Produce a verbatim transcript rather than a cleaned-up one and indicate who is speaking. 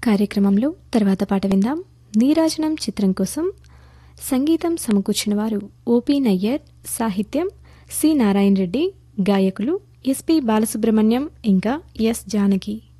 Speaker 1: కార్యక్రమంలో తర్వాత పాట విందాం. నీరాజనం చిత్రం కోసం సంగీతం సమకూర్చిన వారు ఓపీ నయ్యర్, సాహిత్యం సి నారాయణ రెడ్డి, గాయకులు ఎస్పి బాలసుబ్రహ్మణ్యం ఇంకా ఎస్ జానకి.